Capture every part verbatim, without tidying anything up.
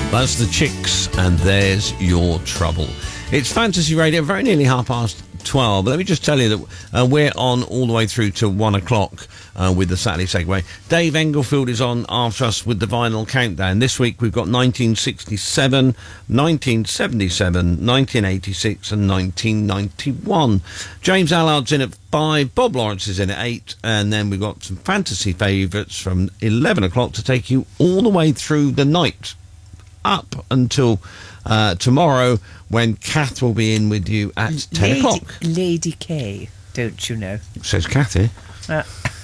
That's the Chicks, and there's your trouble. It's Fantasy Radio, very nearly half past twelve. But let me just tell you that uh, we're on all the way through to one o'clock uh, with the Saturday Segway. Dave Englefield is on after us with the Vinyl Countdown. This week we've got nineteen sixty-seven, nineteen seventy-seven, nineteen eighty-six and nineteen ninety-one. James Allard's in at five, Bob Lawrence is in at eight, and then we've got some fantasy favourites from eleven o'clock to take you all the way through the night, up until uh, tomorrow, when Kath will be in with you at ten Lady, o'clock. Lady K, don't you know? Says Kathy. Uh,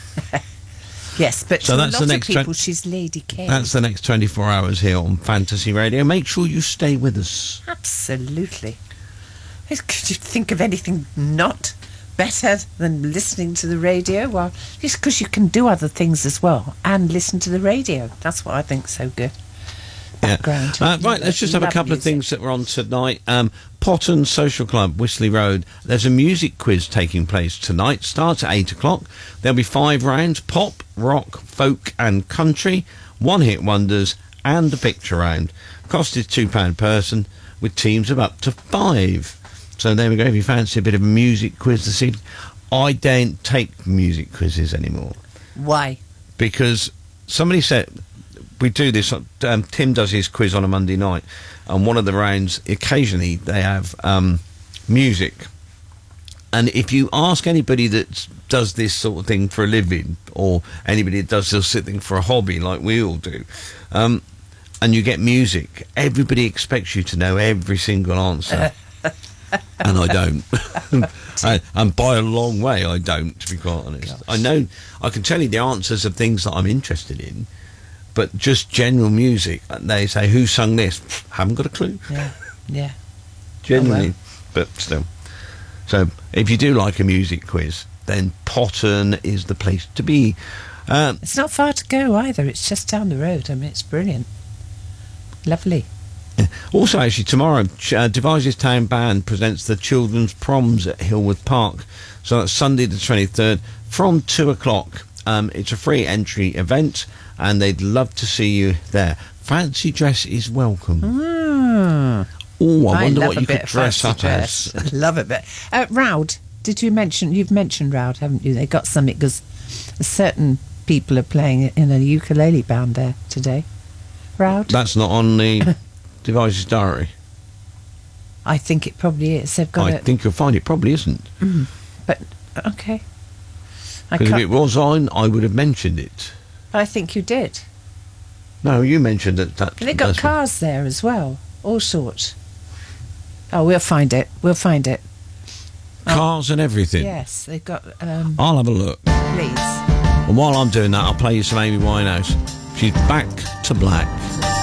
yes, but so to that's a lot the next of people, twen- she's Lady K. That's the next twenty-four hours here on Fantasy Radio. Make sure you stay with us. Absolutely. Could you think of anything not better than listening to the radio? Well, just because you can do other things as well and listen to the radio. That's what I think's so good. Background. Yeah. Uh, right, let's just have a couple music. of things that were on tonight. Um, Potton Social Club, Wisley Road. There's a music quiz taking place tonight. Starts at eight o'clock. There'll be five rounds: pop, rock, folk and country, one-hit wonders and a picture round. Cost is two pounds per person, with teams of up to five. So there we go. If you fancy a bit of a music quiz this evening. I don't take music quizzes anymore. Why? Because somebody said... We do this, um, Tim does his quiz on a Monday night, and one of the rounds, occasionally they have um, music. And if you ask anybody that does this sort of thing for a living, or anybody that does this sort of thing for a hobby like we all do, um, and you get music, everybody expects you to know every single answer. And I don't. I, and by a long way I don't, to be quite honest. Gosh. I know, I can tell you the answers of things that I'm interested in, but just general music, they say, who sung this? Haven't got a clue. Yeah, yeah. Generally, oh, well. But still. So, if you do like a music quiz, then Potton is the place to be. Um, it's not far to go either. It's just down the road. I mean, it's brilliant. Lovely. Yeah. Also, actually, tomorrow, uh, Devizes Town Band presents the Children's Proms at Hillwood Park. So that's Sunday the twenty-third from two o'clock. Um, it's a free entry event, and they'd love to see you there. Fancy dress is welcome. Mm. Oh, I, I wonder love what a you bit could of dress fancy up dress. as. Love it. But uh, Roud, did you mention? You've mentioned Roud, haven't you? They got something because certain people are playing in a ukulele band there today. Roud. That's not on the Devizes Diary. I think it probably is. They've got. I a, think you'll find it probably isn't. Mm, but okay. Because if it was on, I would have mentioned it. I think you did. No, you mentioned it. That, They've got cars there as well, all sorts. Oh, we'll find it. We'll find it. Cars oh. and everything. Yes, they've got. Um, I'll have a look. Please. And while I'm doing that, I'll play you some Amy Winehouse. She's Back to Black.